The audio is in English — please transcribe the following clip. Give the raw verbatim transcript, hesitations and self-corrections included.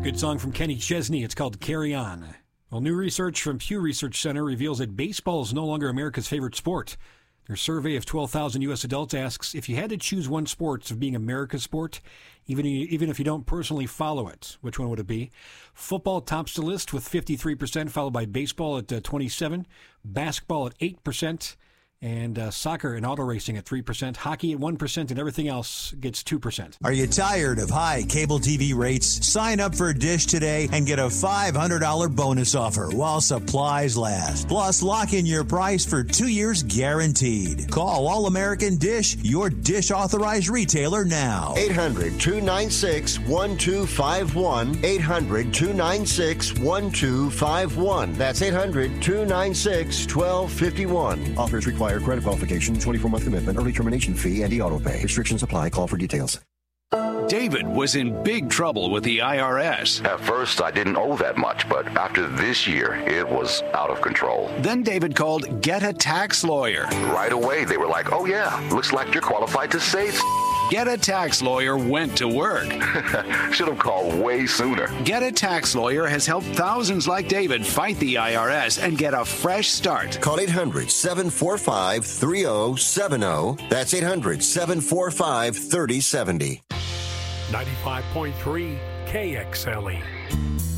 Good song from Kenny Chesney. It's called Carry On. Well, new research from Pew Research Center reveals that baseball is no longer America's favorite sport. Their survey of twelve thousand U S adults asks, if you had to choose one sport of being America's sport, even, even if you don't personally follow it, which one would it be? Football tops the list with fifty-three percent, followed by baseball at uh, twenty-seven percent, basketball at eight percent, and uh, soccer and auto racing at three percent, hockey at one percent, and everything else gets two percent. Are you tired of high cable T V rates? Sign up for Dish today and get a five hundred dollars bonus offer while supplies last. Plus, lock in your price for two years guaranteed. Call All-American Dish, your Dish authorized retailer now. eight hundred, two nine six, one two five one. eight hundred, two nine six, one two five one. That's eight hundred, two nine six, one two five one. Offers require credit qualification, twenty-four month commitment, early termination fee, and e-auto pay. Restrictions apply. Call for details. David was in big trouble with the I R S. At first, I didn't owe that much, but after this year, it was out of control. Then David called Get a Tax Lawyer. Right away, they were like, oh yeah, looks like you're qualified to save. Get a Tax Lawyer went to work. Should have called way sooner. Get a Tax Lawyer has helped thousands like David fight the I R S and get a fresh start. Call eight hundred, seven four five, three zero seven zero. That's eight hundred, seven four five, three zero seven zero. ninety-five point three K X L E.